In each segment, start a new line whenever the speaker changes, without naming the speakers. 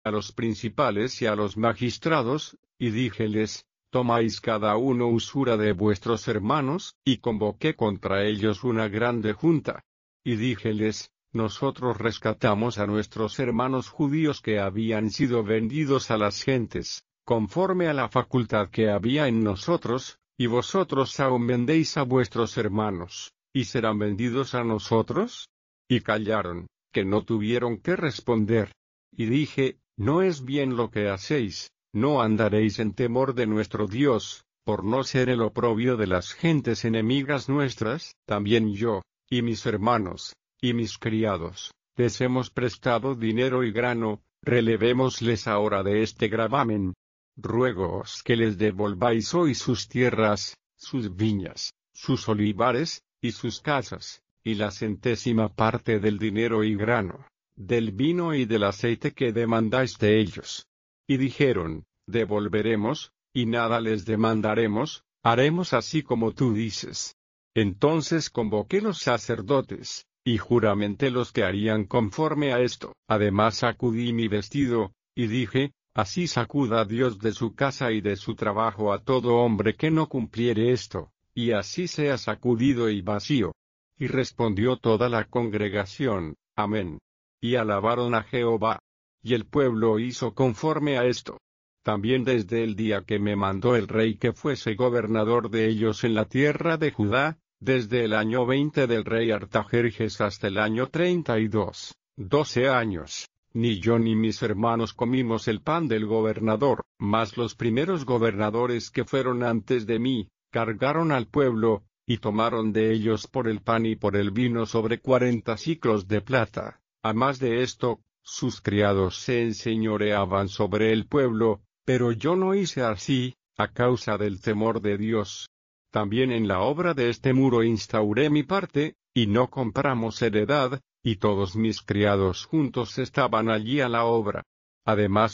a los principales y a los magistrados, y díjeles: tomáis cada uno usura de vuestros hermanos, y convoqué contra ellos una grande junta. Y díjeles: nosotros rescatamos a nuestros hermanos judíos que habían sido vendidos a las gentes, conforme a la facultad que había en nosotros, y vosotros aún vendéis a vuestros hermanos, ¿y serán vendidos a nosotros? Y callaron, que no tuvieron qué responder. Y dije: no es bien lo que hacéis, no andaréis en temor de nuestro Dios, por no ser el oprobio de las gentes enemigas nuestras. También yo, y mis hermanos, y mis criados, les hemos prestado dinero y grano, relevémosles ahora de este gravamen. Ruégoos que les devolváis hoy sus tierras, sus viñas, sus olivares, y sus casas, y la centésima parte del dinero y grano, del vino y del aceite que demandáis de ellos. Y dijeron: devolveremos, y nada les demandaremos, haremos así como tú dices. Entonces convoqué los sacerdotes, y juramenté los que harían conforme a esto. Además sacudí mi vestido, y dije: así sacuda Dios de su casa y de su trabajo a todo hombre que no cumpliere esto, y así sea sacudido y vacío. Y respondió toda la congregación: amén. Y alabaron a Jehová. Y el pueblo hizo conforme a esto. También desde el día que me mandó el rey que fuese gobernador de ellos en la tierra de Judá, desde el año 20 del rey Artajerjes hasta el año 32, 12 años, ni yo ni mis hermanos comimos el pan del gobernador, mas los primeros gobernadores que fueron antes de mí, cargaron al pueblo, y tomaron de ellos por el pan y por el vino sobre 40 siclos de plata. A más de esto, sus criados se enseñoreaban sobre el pueblo, pero yo no hice así, a causa del temor de Dios. También en la obra de este muro instauré mi parte, y no compramos heredad, y todos mis criados juntos estaban allí a la obra. Además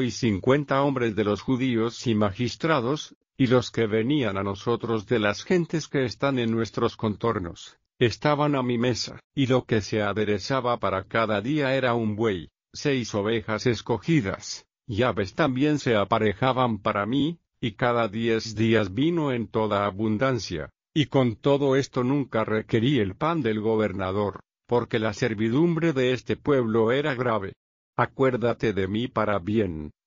150 hombres de los judíos y magistrados, y los que venían a nosotros de las gentes que están en nuestros contornos, estaban a mi mesa, y lo que se aderezaba para cada día era un buey, 6 ovejas escogidas, y aves también se aparejaban para mí, y cada 10 días vino en toda abundancia, y con todo esto nunca requerí el pan del gobernador, porque la servidumbre de este pueblo era grave. Acuérdate de mí para bien,